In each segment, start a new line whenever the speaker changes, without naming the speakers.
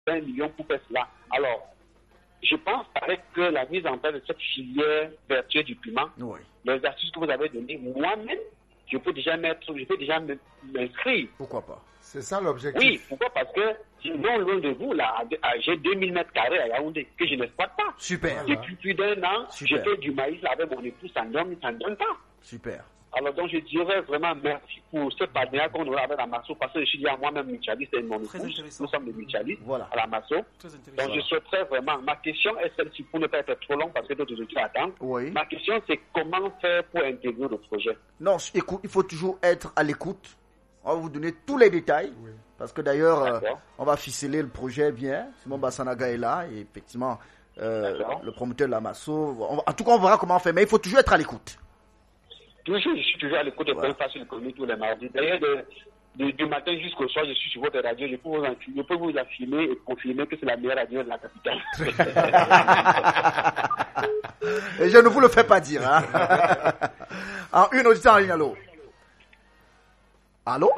20 millions pour faire cela. Alors, je pense avec que la mise en place de cette filière vertueuse du piment, les astuces que vous avez données, moi-même, je peux déjà m'inscrire.
Pourquoi pas?
C'est ça l'objectif.
Oui, pourquoi? Parce que sinon, loin de vous, là, j'ai 2000 mètres carrés à Yaoundé que je n'exploite pas.
Super.
Depuis plus d'un an, je fais du maïs avec mon époux, ça ne donne pas.
Super.
Alors donc je dirais vraiment merci pour ce partenariat qu'on aura avec la Masso, parce que je suis déjà moi-même mutualiste et mon épouse, nous sommes des mutualistes à la Masso. Donc je souhaiterais vraiment, ma question est celle-ci pour ne pas être trop long parce que d'autres auditeurs attendent. Ma question c'est comment faire pour intégrer le projet?
Non, écoute, il faut toujours être à l'écoute. On va vous donner tous les détails. Parce que d'ailleurs, on va ficeler le projet bien. Simon Bassanaga est là et effectivement, le promoteur de la Masso. En tout cas, on verra comment on fait, mais il faut toujours être à l'écoute.
Toujours, je suis toujours à l'écoute de Point Facile Économique tous les mardis. D'ailleurs, du matin jusqu'au soir, je suis sur votre radio. Je peux vous affirmer et confirmer que c'est la meilleure radio de la capitale.
Et je ne vous le fais pas dire. Hein. En une auditeur en ligne, allô? Allô?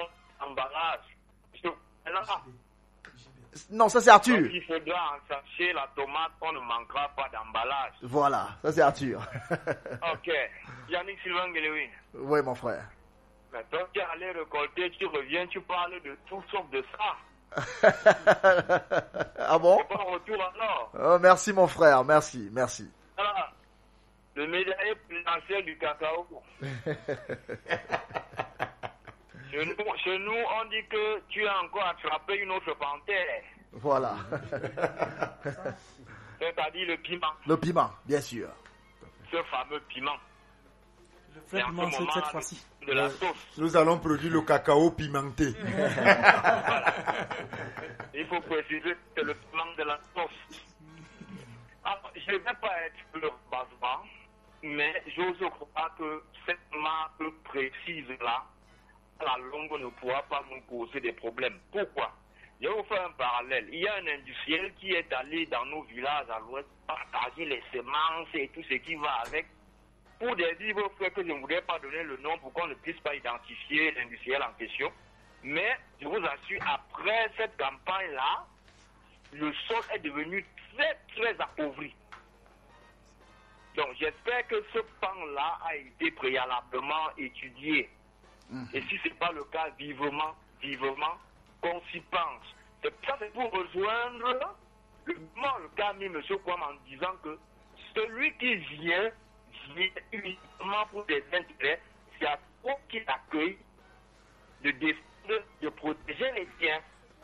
Non, ça c'est Arthur.
Donc, il faudra ensacher la tomate, on ne manquera pas d'emballage.
Voilà, ça c'est Arthur.
Ok. Yannick Sylvain Guéléouine.
Oui, mon frère.
Donc, tu es allé récolter, tu reviens, tu parles de tout sauf de ça.
Ah bon?
C'est pas retour alors.
Oh, merci mon frère, merci.
Voilà. Le médaillé présidentiel du cacao. Chez nous, on dit que tu as encore attrapé une autre panthère.
Voilà.
C'est-à-dire le piment.
Le piment, bien sûr.
Ce fameux piment.
Le vrai piment, c'est cette fois-ci.
De la sauce.
Nous allons produire le cacao pimenté.
Voilà. Il faut préciser que c'est le piment de la sauce. Alors, je ne vais pas être le basement, mais j'ose croire que cette marque précise-là, à la longue, ne pourra pas nous causer des problèmes. Pourquoi? Je vais vous faire un parallèle. Il y a un industriel qui est allé dans nos villages à l'ouest partager les semences et tout ce qui va avec, pour des vivres faits que je ne voudrais pas donner le nom pour qu'on ne puisse pas identifier l'industriel en question. Mais je vous assure, après cette campagne-là, le sol est devenu très, très appauvri. Donc j'espère que ce pan-là a été préalablement étudié. Et si ce n'est pas le cas, vivement, qu'on s'y pense. C'est pour rejoindre le cas mis M. Kouam en disant que celui qui vient uniquement pour des intérêts, c'est à toi qui l'accueille de défendre, de protéger les siens.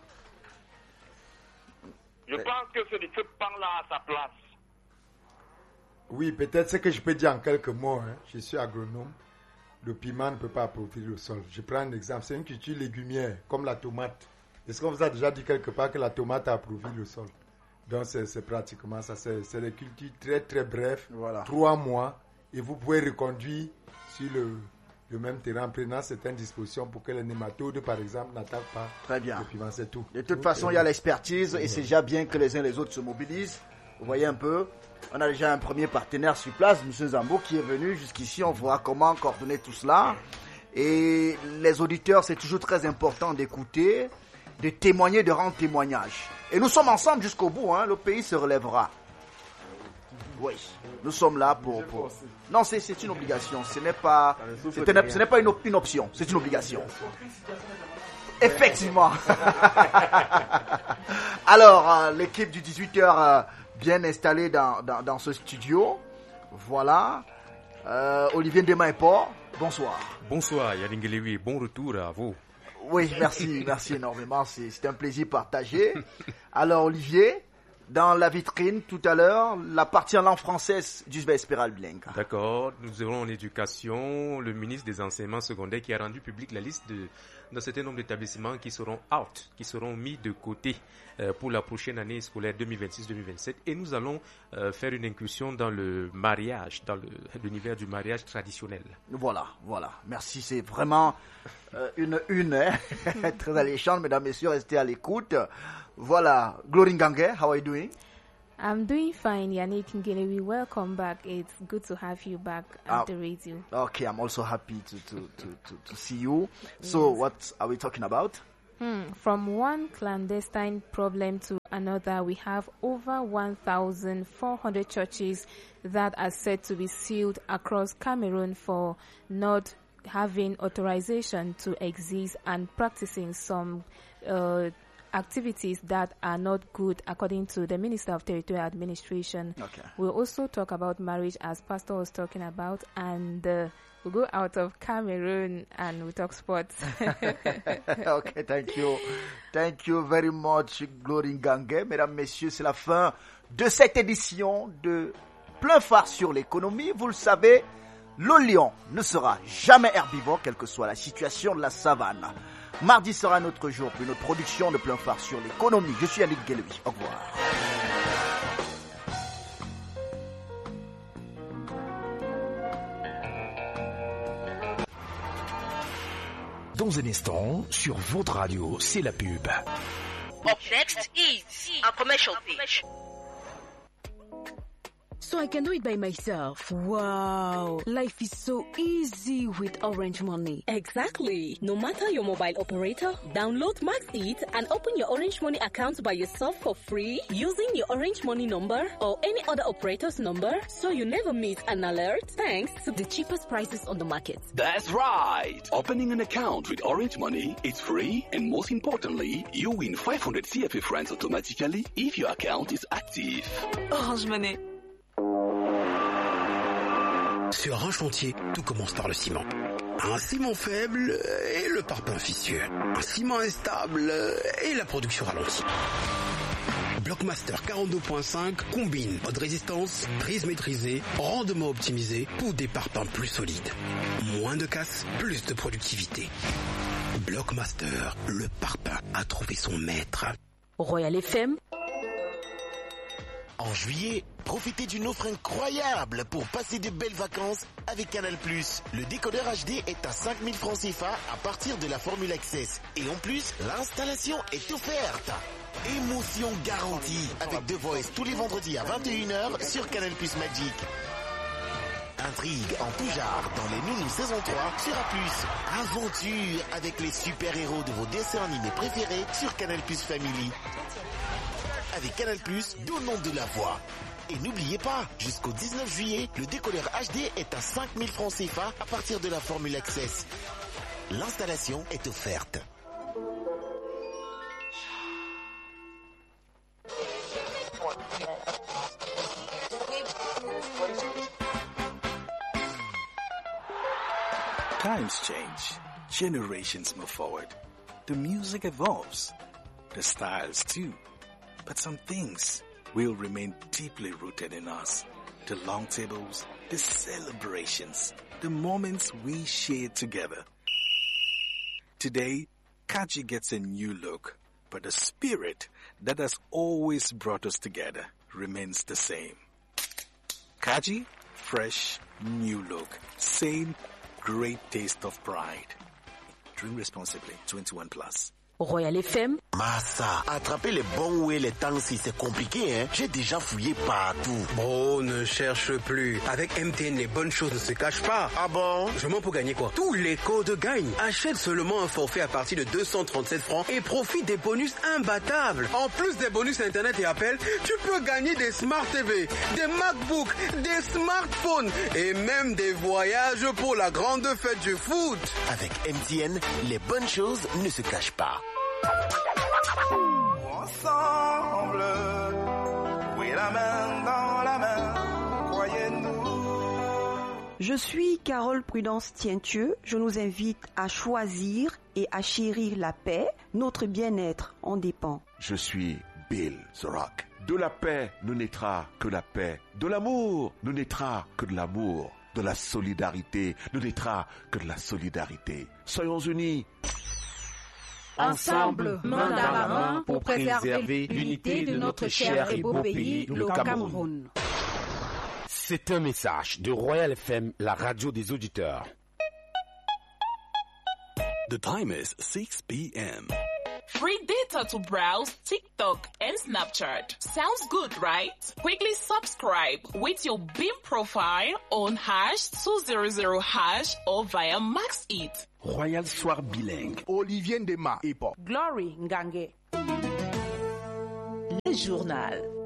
Je pense que ce pan-là a sa place.
Oui, peut-être ce que je peux dire en quelques mots. Hein. Je suis agronome. Le piment ne peut pas appauvrir le sol. Je prends un exemple. C'est une culture légumière, comme la tomate. Est-ce qu'on vous a déjà dit quelque part que la tomate a appauvri le sol? Donc, c'est pratiquement ça. C'est des cultures très, très brèves. Voilà. 3 mois. Et vous pouvez reconduire sur le même terrain en prenant certaines dispositions pour que les nématodes, par exemple, n'attaquent pas le piment. C'est tout.
De toute façon, il y a l'expertise et c'est déjà bien que les uns et les autres se mobilisent. Vous voyez un peu? On a déjà un premier partenaire sur place, M. Zambo, qui est venu jusqu'ici. On verra comment coordonner tout cela. Et les auditeurs, c'est toujours très important d'écouter, de témoigner, de rendre témoignage. Et nous sommes ensemble jusqu'au bout. Hein. Le pays se relèvera. Oui, nous sommes là pour... Non, c'est une obligation. Ce n'est pas une option. C'est une obligation. Effectivement. Alors, l'équipe du 18h... bien installé dans ce studio. Voilà. Olivier Ndema-Epor, bonsoir.
Bonsoir Yannick Guéléouine, bon retour à vous.
Oui, merci énormément. C'est un plaisir partagé. Alors Olivier, dans la vitrine tout à l'heure, la partie en langue française du Vespéral Bilingue.
D'accord, nous aurons en éducation le ministre des enseignements secondaires qui a rendu public la liste d'un certain nombre d'établissements qui seront out, qui seront mis de côté pour la prochaine année scolaire 2026-2027. Et nous allons faire une incursion dans le mariage, dans l'univers du mariage traditionnel.
Voilà. Merci, c'est vraiment une très alléchante, mesdames, messieurs, restez à l'écoute. Voilà, Glory Ngange, how are you doing?
I'm doing fine, Yannick Ngelewi. Welcome back. It's good to have you back at the radio.
Okay, I'm also happy to see you. So, what are we talking about?
From one clandestine problem to another, we have over 1,400 churches that are said to be sealed across Cameroon for not having authorization to exist and practicing some activities that are not good according to the Minister of Territorial Administration.
Okay.
We'll also talk about marriage as Pastor was talking about, and we'll go out of Cameroon and we'll talk sports.
Okay, thank you. Thank you very much, Glory Ngangue. Mesdames, Messieurs, c'est la fin de cette édition de Plein Phare sur l'économie. Vous le savez, le lion ne sera jamais herbivore, quelle que soit la situation de la savane. Mardi sera un autre jour pour une autre production de Plein Phare sur l'économie. Je suis Yannick Guéloui. Au revoir.
Dans un instant, sur votre radio, c'est la pub.
Up next is a commercial pitch.
So I can do it by myself. Wow, life is so easy with Orange Money.
Exactly. No matter your mobile operator, download Max It and open your Orange Money account by yourself for free using your Orange Money number or any other operator's number, so you never miss an alert thanks to the cheapest prices on the market.
That's right. Opening an account with Orange Money is free, and most importantly, you win 500 CFA francs automatically if your account is active.
Orange Money.
Sur un chantier, tout commence par le ciment. Un ciment faible et le parpaing vicieux. Un ciment instable et la production ralentie. Blockmaster 42.5 combine haute résistance, prise maîtrisée, rendement optimisé pour des parpaings plus solides. Moins de casse, plus de productivité. Blockmaster, le parpaing a trouvé son maître.
Royal FM.
En juillet, profitez d'une offre incroyable pour passer de belles vacances avec Canal+. Le décodeur HD est à 5 000 francs CFA à partir de la formule Access. Et en plus, l'installation est offerte. Émotion garantie avec The Voice tous les vendredis à 21h sur Canal+ Magic. Intrigue en tout genre dans les Nounous saison 3 sur A+. Aventure avec les super-héros de vos dessins animés préférés sur Canal+ Family. Avec Canal+, donnons de la voix. Et n'oubliez pas, jusqu'au 19 juillet, le décodeur HD est à 5 000 francs CFA à partir de la formule Access. L'installation est offerte.
Times change. Generations move forward. The music evolves. The styles too. But some things will remain deeply rooted in us. The long tables, the celebrations, the moments we shared together. Today, Kaji gets a new look, but the spirit that has always brought us together remains the same. Kaji, fresh, new look, same great taste of pride. Drink responsibly, 21+.
Royal FM.
Massa, attraper les bons ou les temps si c'est compliqué, hein. J'ai déjà fouillé partout.
Oh, ne cherche plus. Avec MTN, les bonnes choses ne se cachent pas.
Ah bon?
Je mens pour gagner quoi? Tous les codes gagnent. Achète seulement un forfait à partir de 237 francs et profite des bonus imbattables. En plus des bonus internet et appels, tu peux gagner des Smart TV, des MacBooks, des smartphones et même des voyages pour la grande fête du foot.
Avec MTN, les bonnes choses ne se cachent pas.
Ensemble, oui, la main dans la main, croyez-nous.
Je suis Carole Prudence Tientieux. Je nous invite à choisir et à chérir la paix. Notre bien-être en dépend.
Je suis Bill The Rock. De la paix ne naîtra que la paix. De l'amour ne naîtra que de l'amour. De la solidarité ne naîtra que de la solidarité. Soyons unis.
Ensemble, main dans la main, pour préserver l'unité de notre cher et beau pays, le Cameroun.
C'est un message de Royal FM, la radio des auditeurs.
The time is 6 p.m.
Free data to browse TikTok and Snapchat. Sounds good, right? Quickly subscribe with your BIM profile on #200# or via Max It.
Royal Soir bilingue.
Olivier Ndema, hip-hop.
Glory Ngange.
Le journal.